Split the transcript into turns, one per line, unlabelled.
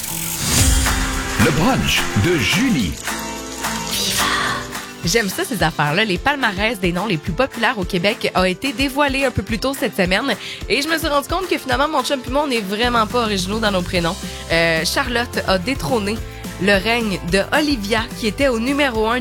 Le brunch de Julie.
J'aime ça, ces affaires-là. Les palmarès des noms les plus populaires au Québec a été dévoilé un peu plus tôt cette semaine. Et je me suis rendu compte que finalement, mon chum et moi, on n'est vraiment pas originaux dans nos prénoms. Charlotte a détrôné le règne de Olivia, qui était au numéro 1